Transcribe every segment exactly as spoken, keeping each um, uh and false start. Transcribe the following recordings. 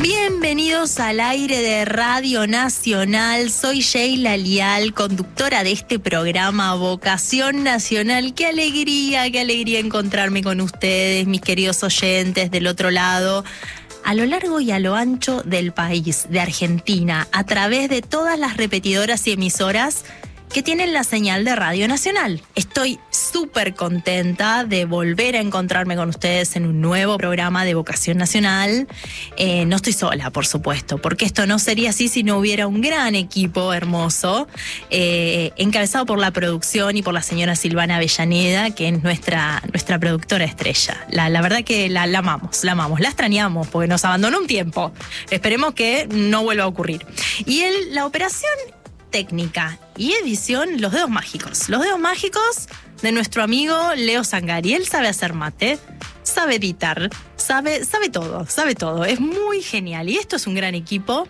Bienvenidos al aire de Radio Nacional. Soy Sheila Lial, conductora de este programa Vocación Nacional. Qué alegría, qué alegría encontrarme con ustedes, mis queridos oyentes del otro lado, a lo largo y a lo ancho del país, de Argentina, a través de todas las repetidoras y emisoras que tienen la señal de Radio Nacional. Estoy súper contenta de volver a encontrarme con ustedes en un nuevo programa de Vocación Nacional. Eh, no estoy sola, por supuesto, porque esto no sería así si no hubiera un gran equipo hermoso, eh, encabezado por la producción y por la señora Silvana Avellaneda, que es nuestra, nuestra productora estrella. La, la verdad que la, la amamos, la amamos, la extrañamos, porque nos abandonó un tiempo. Esperemos que no vuelva a ocurrir. Y el, la operación técnica y edición, los dedos mágicos. Los dedos mágicos de nuestro amigo Leo Sangari. Él sabe hacer mate, sabe editar, sabe, sabe todo, sabe todo. Es muy genial. Y esto es un gran equipo.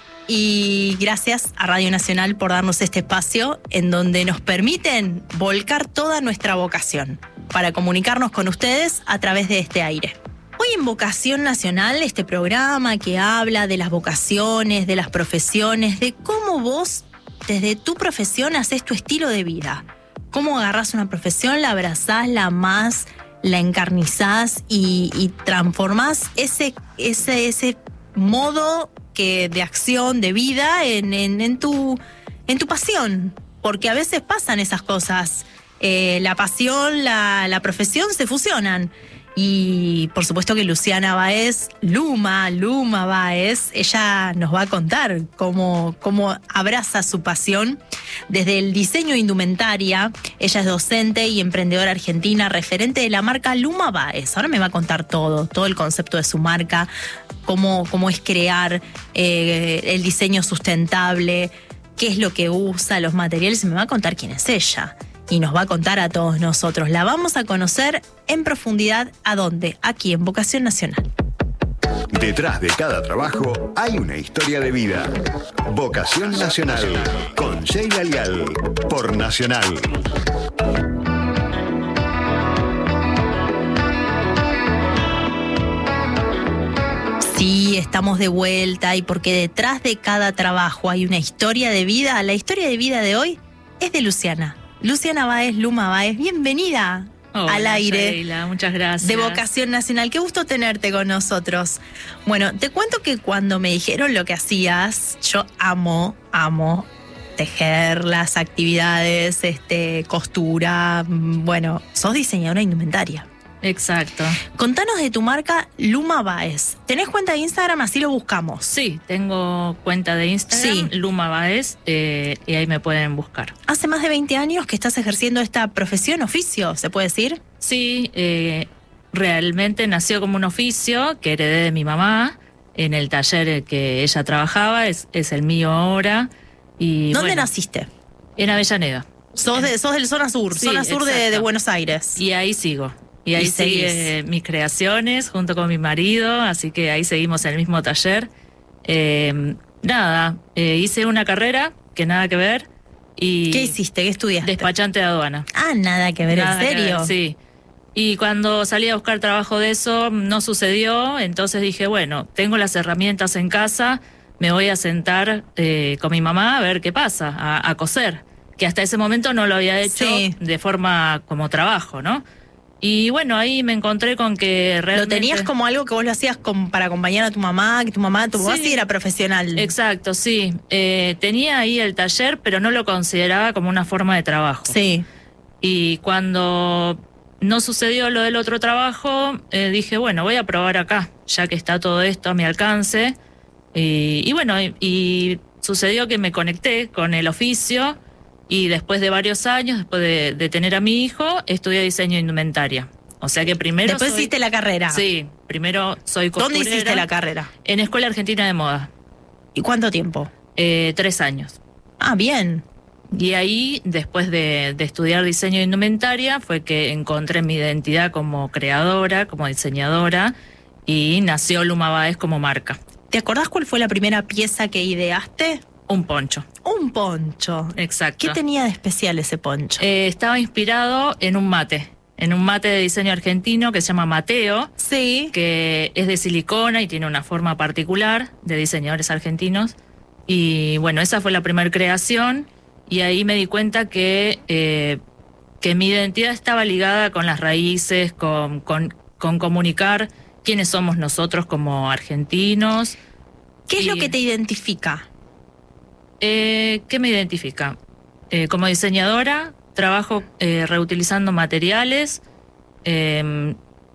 Y gracias a Radio Nacional por darnos este espacio en donde nos permiten volcar toda nuestra vocación para comunicarnos con ustedes a través de este aire. Hoy en Vocación Nacional, este programa que habla de las vocaciones, de las profesiones, de cómo vos desde tu profesión haces tu estilo de vida. Cómo agarrás una profesión, la abrazás, la amás, la encarnizás y, y transformás ese, ese, ese modo que, de acción, de vida en, en, en, tu, en tu pasión. Porque a veces pasan esas cosas. Eh, la pasión, la, la profesión se fusionan. Y por supuesto que Luciana Báez, Luma, Luma Báez, ella nos va a contar cómo, cómo abraza su pasión desde el diseño de indumentaria. Ella es docente y emprendedora argentina, referente de la marca Luma Báez. Ahora me va a contar todo, todo el concepto de su marca, cómo, cómo es crear eh, el diseño sustentable, qué es lo que usa, los materiales, y me va a contar quién es ella. Y nos va a contar a todos nosotros. La vamos a conocer en profundidad. ¿A dónde? Aquí en Vocación Nacional. Detrás de cada trabajo hay una historia de vida. Vocación Nacional con Sheila Lial por Nacional. Sí, estamos de vuelta, y porque detrás de cada trabajo hay una historia de vida. La historia de vida de hoy es de Luciana. Luciana Báez, Luma Báez, bienvenida. Hola, al aire. Sheila, muchas gracias. De Vocación Nacional. Qué gusto tenerte con nosotros. Bueno, te cuento que cuando me dijeron lo que hacías, yo amo, amo tejer, las actividades, este, costura. Bueno, sos diseñadora de indumentaria. Exacto. Contanos de tu marca Luma Báez. ¿Tenés cuenta de Instagram? Así lo buscamos. Sí, tengo cuenta de Instagram, sí. Luma Báez, eh, y ahí me pueden buscar. ¿Hace más de veinte años que estás ejerciendo esta profesión, oficio, se puede decir? Sí, eh, realmente nació como un oficio que heredé de mi mamá en el taller que ella trabajaba, es, es el mío ahora. Y ¿Dónde bueno, naciste? En Avellaneda. Sos, de, sos del zona sur, Sí, zona sur de, de Buenos Aires. Y ahí sigo. Y ahí y sigue mis creaciones junto con mi marido, así que ahí seguimos en el mismo taller. Eh, nada, eh, hice una carrera que nada que ver. Y ¿qué hiciste? ¿Qué estudiaste? Despachante de aduana. Ah, nada que ver, Nada ¿en que serio? ver, sí. Y cuando salí a buscar trabajo de eso, no sucedió, entonces dije, bueno, tengo las herramientas en casa, me voy a sentar eh, con mi mamá a ver qué pasa, a, a coser, que hasta ese momento no lo había hecho Sí. de forma como trabajo, ¿no? Y bueno, ahí me encontré con que realmente... ¿Lo tenías como algo que vos lo hacías con, para acompañar a tu mamá? Que tu mamá, tu mamá Sí. sí era profesional. Exacto, sí. Eh, tenía ahí el taller, pero no lo consideraba como una forma de trabajo. Sí. Y cuando no sucedió lo del otro trabajo, eh, dije, bueno, voy a probar acá, ya que está todo esto a mi alcance. Y, y bueno, y, y sucedió que me conecté con el oficio. Y después de varios años, después de, de tener a mi hijo, estudié diseño de indumentaria. O sea que primero Después soy, hiciste la carrera. Sí, primero soy costurera. ¿Dónde hiciste la carrera? En Escuela Argentina de Moda. ¿Y cuánto tiempo? Eh, tres años. Ah, bien. Y ahí, después de, de estudiar diseño de indumentaria, fue que encontré mi identidad como creadora, como diseñadora, y nació Luma Báez como marca. ¿Te acordás cuál fue la primera pieza que ideaste? Un poncho. Un poncho. Exacto. ¿Qué tenía de especial ese poncho? Eh, estaba inspirado en un mate. en un mate de diseño argentino que se llama Mateo, Sí. que es de silicona y tiene una forma particular, de diseñadores argentinos. Y bueno, esa fue la primera creación, y ahí me di cuenta que, eh, que mi identidad estaba ligada con las raíces, con, con, con comunicar quiénes somos nosotros como argentinos. ¿Qué es Y- lo que te identifica? Eh, ¿Qué me identifica? Eh, como diseñadora, trabajo eh, reutilizando materiales. Eh,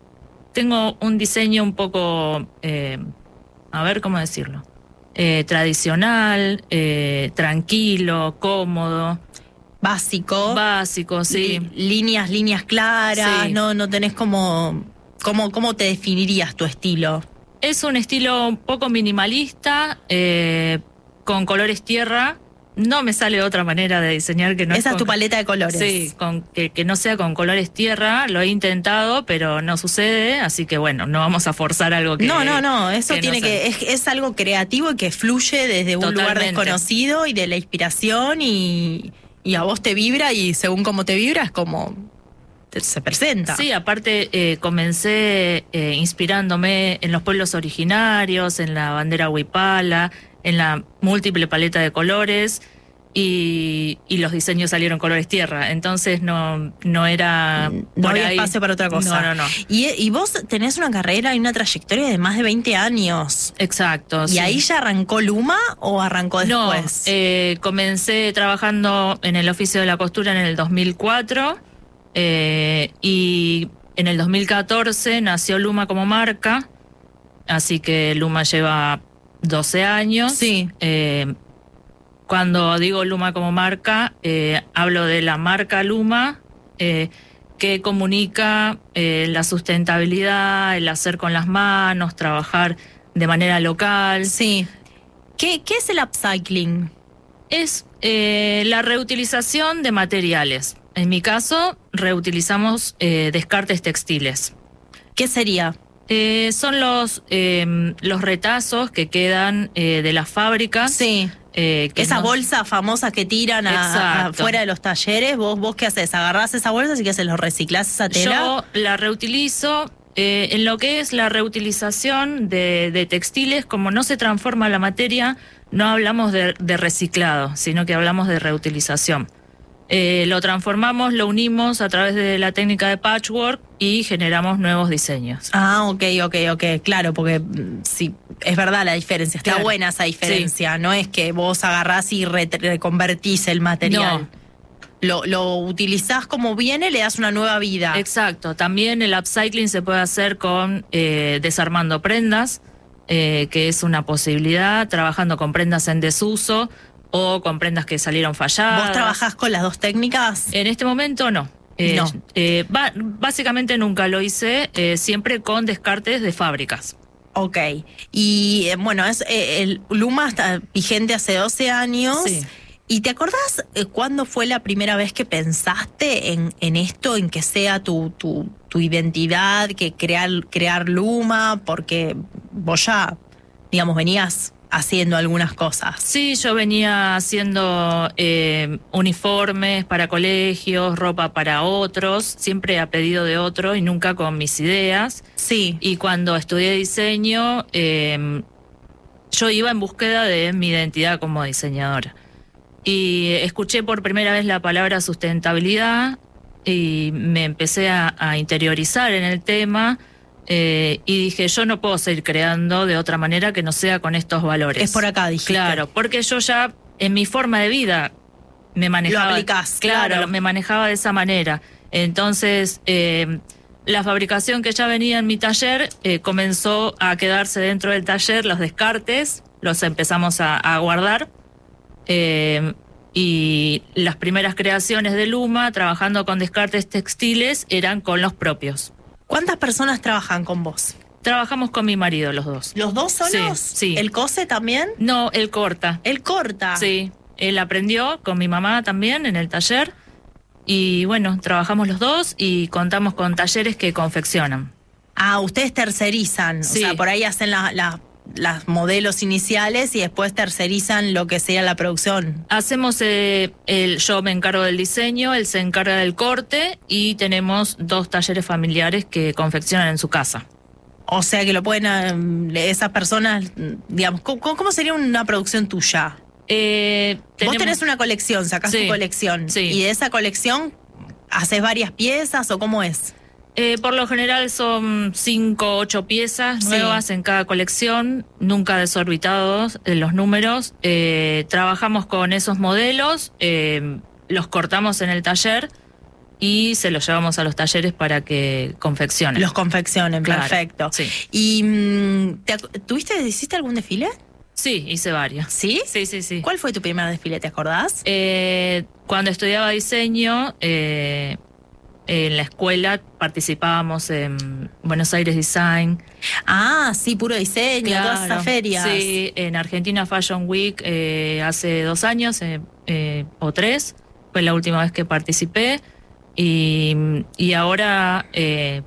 tengo un diseño un poco, eh, a ver cómo decirlo, eh, tradicional, eh, tranquilo, cómodo, Básico. básico, sí. Li- líneas, líneas claras. Sí. No, no tenés como. ¿Cómo, cómo te definirías tu estilo? Es un estilo un poco minimalista, eh, con colores tierra. No me sale otra manera de diseñar que no Esa es con- tu paleta de colores. Sí, con, que, que no sea con colores tierra. Lo he intentado, pero no sucede, así que bueno, no vamos a forzar algo que... No, no, no, eso que tiene no que, es, es algo creativo y que fluye desde un lugar Totalmente. desconocido y de la inspiración y, y a vos te vibra y según cómo te vibra es como te- se presenta. Sí, aparte eh, comencé eh, inspirándome en los pueblos originarios, en la bandera huipala, en la múltiple paleta de colores, y, y los diseños salieron colores tierra, entonces no, no era... No por había ahí. espacio para otra cosa. No, no, no. Y, y vos tenés una carrera y una trayectoria de más de veinte años. Exacto. ¿Y sí. ahí ya arrancó Luma o arrancó No, después? eh, comencé trabajando en el oficio de la costura en el dos mil cuatro, eh, y en el dos mil catorce nació Luma como marca, así que Luma lleva doce años. Sí. Eh, cuando digo Luma como marca, eh, hablo de la marca Luma, eh, que comunica eh, la sustentabilidad, el hacer con las manos, trabajar de manera local. Sí. ¿Qué, qué es el upcycling? Es eh, la reutilización de materiales. En mi caso, reutilizamos eh, descartes textiles. ¿Qué sería? Eh, son los, eh, los retazos que quedan eh, de las fábricas. Sí. eh, que Esas no- bolsas famosas que tiran a- a- Exacto. afuera de los talleres, ¿vos, vos qué haces? ¿Agarrás esa bolsa y qué haces? ¿Lo reciclás esa tela? Yo la reutilizo. Eh, en lo que es la reutilización de, de textiles, como no se transforma la materia, no hablamos de, de reciclado, sino que hablamos de reutilización. Eh, lo transformamos, lo unimos a través de la técnica de patchwork y generamos nuevos diseños. Ah, ok, ok, ok, claro, porque mm, sí, es verdad la diferencia, está Claro. buena esa diferencia, no es que vos agarrás y re- reconvertís el material. No. Lo, lo utilizás como viene, le das una nueva vida. Exacto. También el upcycling se puede hacer con eh, desarmando prendas, eh, que es una posibilidad, trabajando con prendas en desuso o con prendas que salieron falladas. ¿Vos trabajás con las dos técnicas? En este momento no. Eh, No. eh, ba- básicamente nunca lo hice, eh, siempre con descartes de fábricas. Ok. Y eh, bueno, es, eh, el Luma está vigente hace doce años. Sí. ¿Y te acordás eh, cuándo fue la primera vez que pensaste en, en esto, en que sea tu, tu, tu identidad, que crear, crear Luma? Porque vos ya, digamos, venías haciendo algunas cosas. Sí, yo venía haciendo eh, uniformes para colegios, ropa para otros, siempre a pedido de otro y nunca con mis ideas. Sí. Y cuando estudié diseño, eh, yo iba en búsqueda de mi identidad como diseñadora. Y escuché por primera vez la palabra sustentabilidad y me empecé a, a interiorizar en el tema, eh, y dije, yo no puedo seguir creando de otra manera que no sea con estos valores. Es por acá, dijiste. Claro, porque yo ya en mi forma de vida me manejaba. Lo aplicás, claro, claro. me manejaba de esa manera. Entonces, eh, la fabricación que ya venía en mi taller eh, comenzó a quedarse dentro del taller, los descartes, los empezamos a, a guardar. Eh, y las primeras creaciones de Luma, trabajando con descartes textiles, eran con los propios. ¿Cuántas personas trabajan con vos? Trabajamos con mi marido los dos. ¿Los dos solos? Sí, sí. ¿El cose también? No, él corta. ¿Él corta? Sí, él aprendió con mi mamá también en el taller. Y bueno, trabajamos los dos y contamos con talleres que confeccionan. Ah, ustedes tercerizan. Sí. O sea, por ahí hacen la, la- las modelos iniciales y después tercerizan lo que sea la producción. Hacemos, eh, el, yo me encargo del diseño, él se encarga del corte y tenemos dos talleres familiares que confeccionan en su casa. O sea que lo pueden, eh, esas personas, digamos, ¿cómo, cómo sería una producción tuya? Eh, tenemos, Vos tenés una colección, sacás sí, tu colección, sí. y de esa colección haces varias piezas o cómo es. Eh, por lo general son cinco o ocho piezas Sí. nuevas en cada colección, nunca desorbitados en los números. Eh, trabajamos con esos modelos, eh, los cortamos en el taller y se los llevamos a los talleres para que confeccionen. Los confeccionen, Claro, perfecto. sí. ¿Y mm, te ac- tuviste, hiciste algún desfile? Sí, hice varios. ¿Sí? Sí, sí, sí. ¿Cuál fue tu primer desfile, te acordás? Eh, cuando estudiaba diseño, eh, en la escuela participábamos en Buenos Aires Design. Ah, sí, puro diseño, todas esas ferias. Sí, en Argentina Fashion Week eh, hace dos años eh, eh, o tres, fue la última vez que participé. Y, y ahora eh,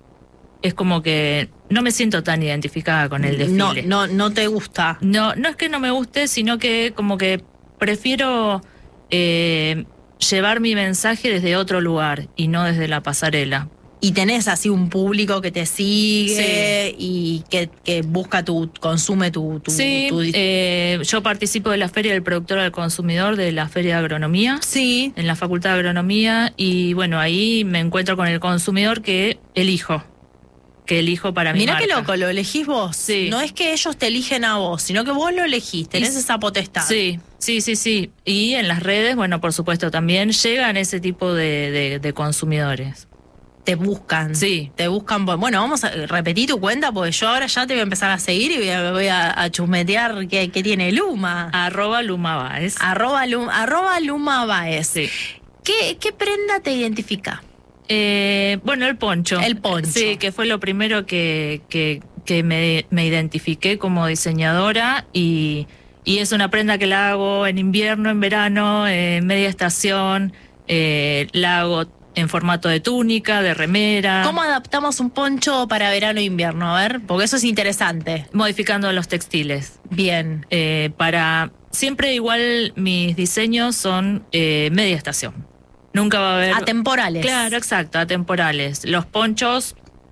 es como que no me siento tan identificada con el No, desfile. no, no te gusta. No, no es que no me guste, sino que como que prefiero eh, llevar mi mensaje desde otro lugar y no desde la pasarela. Y tenés así un público que te sigue y que, que busca tu, consume tu... tu Sí, tu- eh, yo participo de la Feria del Productor al Consumidor, de la Feria de Agronomía, sí. en la Facultad de Agronomía, y bueno, ahí me encuentro con el consumidor que elijo, que elijo para mi Mirá marca. qué loco, lo elegís vos. Sí. No es que ellos te eligen a vos, sino que vos lo elegís, tenés Y- esa potestad. Sí, sí, sí, sí. Y en las redes, bueno, por supuesto, también llegan ese tipo de, de, de consumidores. Te buscan. Sí. Te buscan. por- Bueno, vamos a repetir tu cuenta porque yo ahora ya te voy a empezar a seguir y voy a, voy a, a chusmetear qué, qué tiene Luma. Arroba Luma Baez. Arroba, Lum- arroba Luma Baez. Sí. ¿Qué, ¿Qué prenda te identifica? Eh, bueno, el poncho. El poncho. Sí, que fue lo primero que, que, que me, me identifiqué como diseñadora y, y es una prenda que la hago en invierno, en verano, en media estación, eh, la hago en formato de túnica, de remera. ¿Cómo adaptamos un poncho para verano e invierno? A ver, porque eso es interesante. Modificando los textiles. Bien. Eh, para siempre igual mis diseños son eh, media estación. Nunca va a haber... Atemporales. Claro, exacto, atemporales. Los ponchos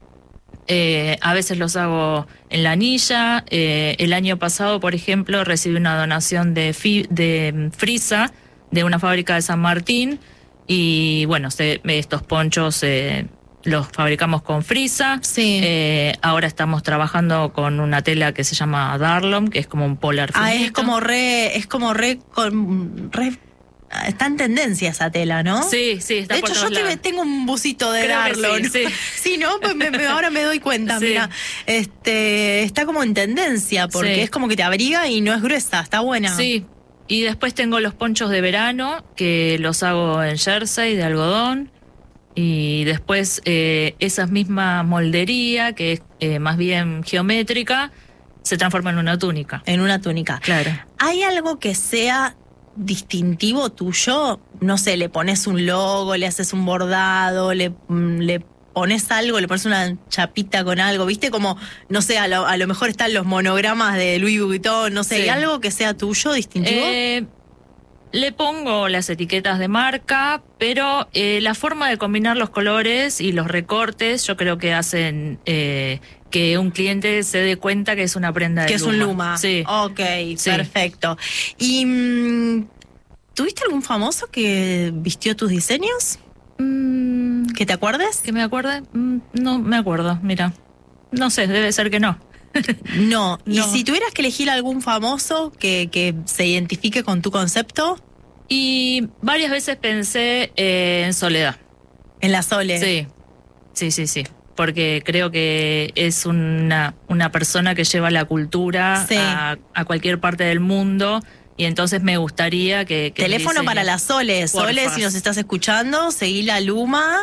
eh, a veces los hago en la anilla. Eh, el año pasado, por ejemplo, recibí una donación de, fi- de frisa de una fábrica de San Martín y bueno, se- estos ponchos eh, los fabricamos con frisa. Sí. Eh, ahora estamos trabajando con una tela que se llama Darlon, que es como un polar Ah, es finito. como re, es como re, con, re- está en tendencia esa tela, ¿no? Sí, sí, está De por hecho, todos yo te- lados. tengo un busito de Creo que Darlon. sí, sí. Sí, ¿no? Pues me- me- ahora me doy cuenta, Sí. mira. Este, está como en tendencia, porque Sí. es como que te abriga y no es gruesa, está buena. Sí, y después tengo los ponchos de verano, que los hago en jersey de algodón, y después eh, esa misma moldería, que es eh, más bien geométrica, se transforma en una túnica. En una túnica. Claro. ¿Hay algo que sea distintivo tuyo? No sé, le pones un logo, le haces un bordado, le, mm, le pones algo, le pones una chapita con algo, ¿viste? Como, no sé, a lo, a lo mejor están los monogramas de Louis Vuitton, no sé, Sí. ¿hay algo que sea tuyo, distintivo? Eh, le pongo las etiquetas de marca, pero eh, la forma de combinar los colores y los recortes yo creo que hacen eh, que un cliente se dé cuenta que es una prenda de Que es un Luma. Sí. Ok, Sí. perfecto. ¿Y mm, tuviste algún famoso que vistió tus diseños? Mm, ¿Que te acuerdes? ¿Que me acuerde? Mm, no me acuerdo, mira. No sé, debe ser que no. No. ¿Y No. si tuvieras que elegir algún famoso que, que se identifique con tu concepto? Y varias veces pensé eh, en Soledad. En la Sole. Sí, sí, sí, sí. Porque creo que es una, una persona que lleva la cultura Sí. a, a cualquier parte del mundo. Y entonces me gustaría que... que Teléfono mi para diseño- la Sole. Sole, Porfa. si nos estás escuchando, seguí la Luma.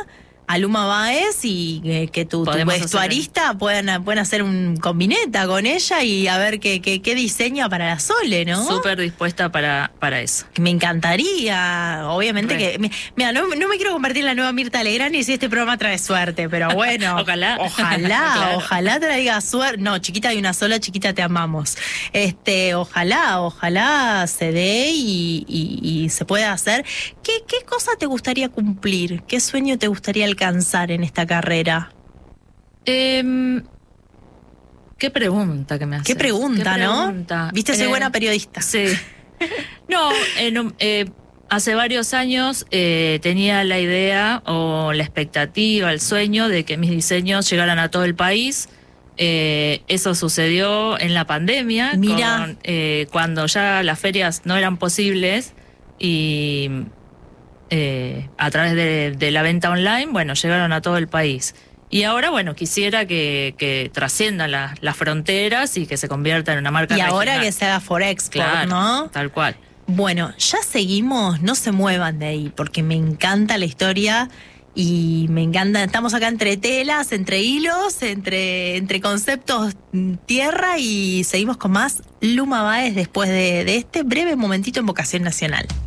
a Luma Báez y que, que tu, tu Podemos vestuarista hacer... puedan, puedan hacer un combineta con ella y a ver qué, qué, qué diseña para la Sole, ¿no? Súper dispuesta para, para eso. Me encantaría, obviamente. Re. que Mira, no, no me quiero convertir en la nueva Mirta Legrand y si este programa trae suerte, pero bueno. Ojalá. Ojalá, claro. Ojalá traiga suerte. No, chiquita, hay una sola, chiquita, te amamos. Este, ojalá, ojalá se dé y, y, y se pueda hacer. ¿Qué, ¿Qué cosa te gustaría cumplir? ¿Qué sueño te gustaría alcanzar en esta carrera? Eh, qué pregunta que me haces. Qué pregunta, ¿Qué ¿no? pregunta? Viste, soy eh, buena periodista. Sí. No, eh, no eh, hace varios años eh, tenía la idea o la expectativa, el sueño de que mis diseños llegaran a todo el país. Eh, eso sucedió en la pandemia, Mira. Con, eh, cuando ya las ferias no eran posibles y eh, a través de, de la venta online, bueno, llegaron a todo el país. Y ahora, bueno, quisiera que, que trasciendan la, las fronteras y que se convierta en una marca Y regional. ahora que se haga Forexport, Claro, ¿no? tal cual. Bueno, ya seguimos, no se muevan de ahí, porque me encanta la historia y me encanta, estamos acá entre telas, entre hilos, entre, entre conceptos tierra y seguimos con más Luma Báez después de, de este breve momentito en Vocación Nacional.